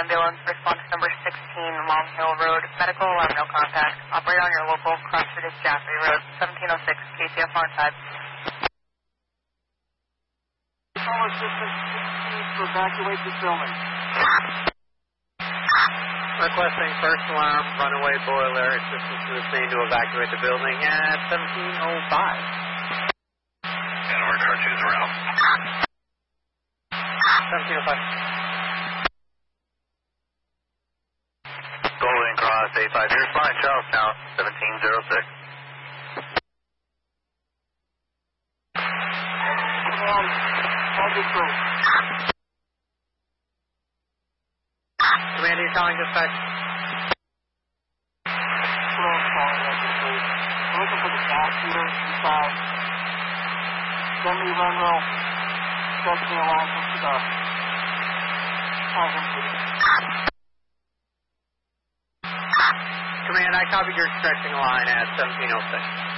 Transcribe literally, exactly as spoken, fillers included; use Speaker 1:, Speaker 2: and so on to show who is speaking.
Speaker 1: ambulance, response number sixteen, Long Hill Road, medical alarm, no contact. Operate on your local CrossFit Jaffrey Road, seventeen oh six, K C F on time.
Speaker 2: Call assistance to evacuate this building.
Speaker 3: Requesting first alarm, runaway boiler, assistance to the scene to evacuate the building at seventeen oh five.
Speaker 4: And our car two's around.
Speaker 3: seventeen oh five.
Speaker 4: Golden Cross eight five, here's fine, Charlestown, seventeen oh six.
Speaker 2: Um, I'll be through.
Speaker 3: Commander, you're calling dispatch.
Speaker 2: Hello, calling dispatch. I'm looking for the gas heater inside. Send me run roll. Stretch me a line from the housing please.
Speaker 3: Command, I copied your stretching line at seventeen oh six.